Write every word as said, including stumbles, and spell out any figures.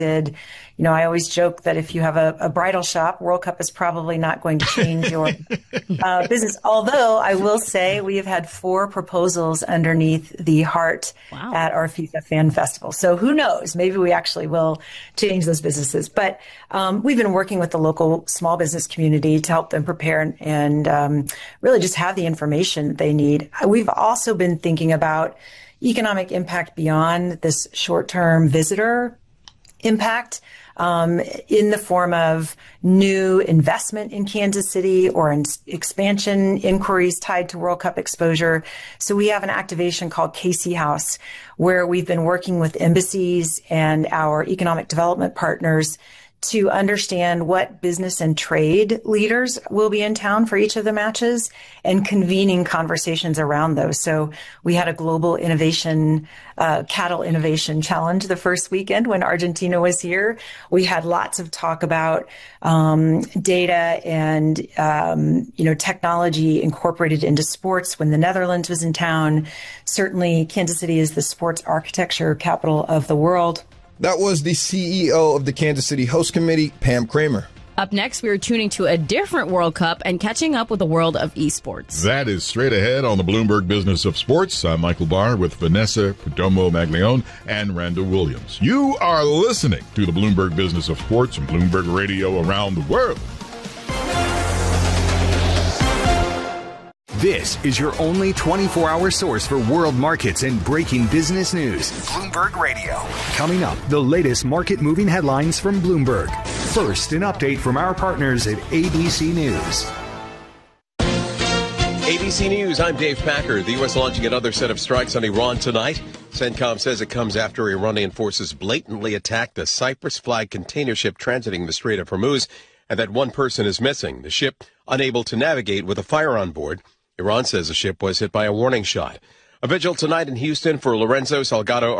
You know, I always joke that if you have a, a bridal shop, World Cup is probably not going to change your uh, business. Although I will say we have had four proposals underneath the heart wow. at our FIFA Fan Festival. So who knows? Maybe we actually will change those businesses. But um, we've been working with the local small business community to help them prepare and, and um, really just have the information they need. We've also been thinking about economic impact beyond this short-term visitor impact um, in the form of new investment in Kansas City or in expansion inquiries tied to World Cup exposure. So we have an activation called K C House, where we've been working with embassies and our economic development partners to understand what business and trade leaders will be in town for each of the matches and convening conversations around those. So we had a global innovation, uh, cattle innovation challenge the first weekend when Argentina was here. We had lots of talk about, um, data and, um, you know, technology incorporated into sports when the Netherlands was in town. Certainly Kansas City is the sports architecture capital of the world. That was the C E O of the Kansas City Host Committee, Pam Kramer. Up next, we are tuning to a different World Cup and catching up with the world of esports. That is straight ahead on the Bloomberg Business of Sports. I'm Michael Barr with Vanessa Perdomo Maglione and Randall Williams. You are listening to the Bloomberg Business of Sports and Bloomberg Radio around the world. This is your only twenty-four hour source for world markets and breaking business news. Bloomberg Radio. Coming up, the latest market-moving headlines from Bloomberg. First, an update from our partners at A B C News. A B C News, I'm Dave Packer. The U S launching another set of strikes on Iran tonight. CENTCOM says it comes after Iranian forces blatantly attacked a Cyprus flag container ship transiting the Strait of Hormuz, and that one person is missing. The ship unable to navigate with a fire on board. Iran says the ship was hit by a warning shot. A vigil tonight in Houston for Lorenzo Salgado